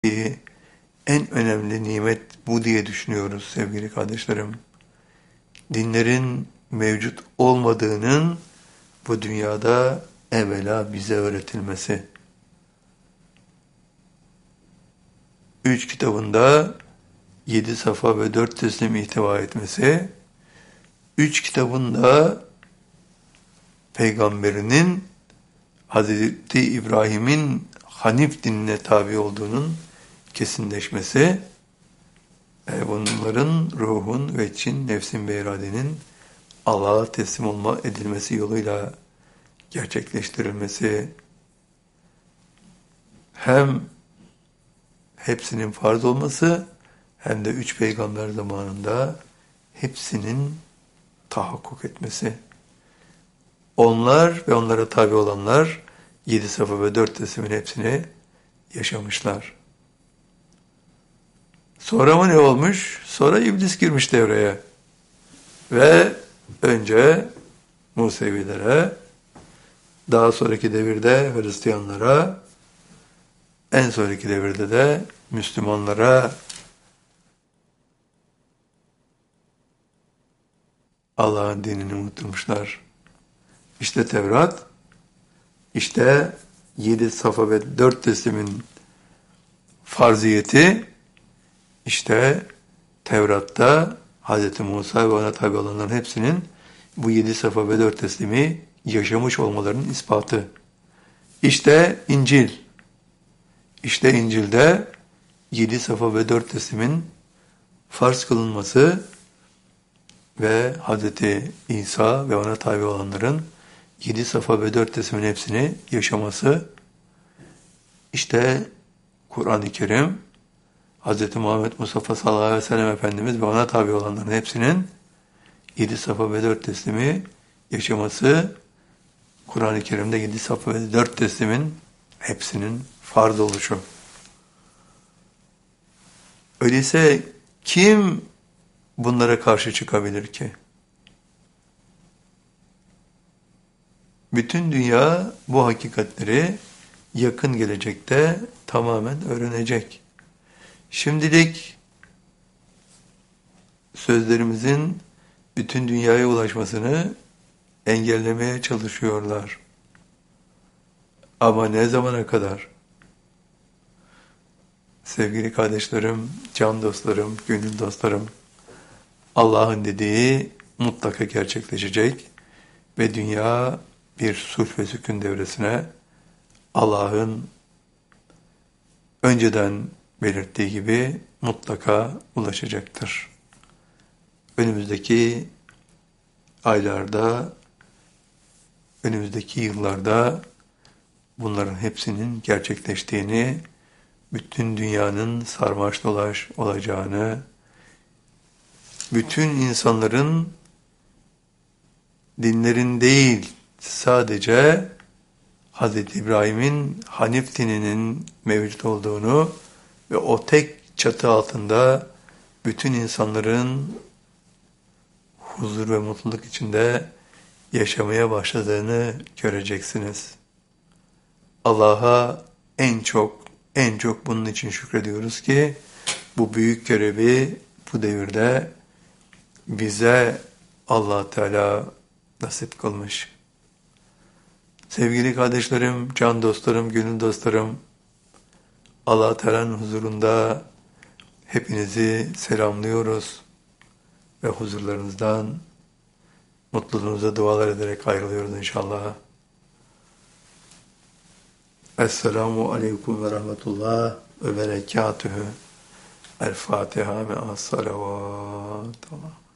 en önemli nimet bu diye düşünüyoruz sevgili kardeşlerim. Dinlerin mevcut olmadığının bu dünyada evvela bize öğretilmesi. 3 kitabında 7 safa ve 4 teslim ihtiva etmesi, 3 kitabında peygamberinin Hazreti İbrahim'in Hanif dinine tabi olduğunun kesinleşmesi, bunların ruhun ve için nefsin ve iradenin Allah'a teslim edilmesi yoluyla gerçekleştirilmesi, hem hepsinin farz olması hem de 3 peygamber zamanında hepsinin tahakkuk etmesi. Onlar ve onlara tabi olanlar 7 safa ve 4 teslimin hepsini yaşamışlar. Sonra mı ne olmuş? Sonra iblis girmiş devreye. Ve önce Musevilere, daha sonraki devirde Hristiyanlara, en sonraki devirde de Müslümanlara Allah'ın dinini unutturmuşlar. İşte Tevrat, işte 7 safa ve 4 teslimin farziyeti, işte Tevrat'ta Hz. Musa ve ona tabi olanların hepsinin bu 7 safa ve 4 teslimi yaşamış olmalarının ispatı. İşte İncil. İşte İncil'de 7 safa ve 4 teslimin farz kılınması ve Hz. İsa ve ona tabi olanların 7 safa ve 4 teslimin hepsini yaşaması. İşte Kur'an-ı Kerim, Hz. Muhammed Mustafa sallallahu aleyhi ve sellem Efendimiz ve ona tabi olanların hepsinin 7 safa ve 4 teslimi yaşaması, Kur'an-ı Kerim'de 7 safa ve 4 teslimin hepsinin farz oluşu. Öyleyse kim bunlara karşı çıkabilir ki? Bütün dünya bu hakikatleri yakın gelecekte tamamen öğrenecek. Şimdilik sözlerimizin bütün dünyaya ulaşmasını engellemeye çalışıyorlar. Ama ne zamana kadar? Sevgili kardeşlerim, can dostlarım, gönül dostlarım, Allah'ın dediği mutlaka gerçekleşecek ve dünya bir sulh ve sükun devresine Allah'ın önceden belirttiği gibi mutlaka ulaşacaktır. Önümüzdeki aylarda, önümüzdeki yıllarda bunların hepsinin gerçekleştiğini, bütün dünyanın sarmaş dolaş olacağını, bütün insanların dinlerin değil, sadece Hz. İbrahim'in Hanif dininin mevcut olduğunu ve o tek çatı altında bütün insanların huzur ve mutluluk içinde yaşamaya başladığını göreceksiniz. Allah'a en çok bunun için şükrediyoruz ki bu büyük görevi bu devirde bize Allah Teala nasip kılmış. Sevgili kardeşlerim, can dostlarım, gönül dostlarım, Allah Teala'nın huzurunda hepinizi selamlıyoruz ve huzurlarınızdan mutluluğunuza dualar ederek ayrılıyoruz inşallah. Esselamu aleyküm ve rahmetullah ve berekatühü. El Fatiha me'as salavat.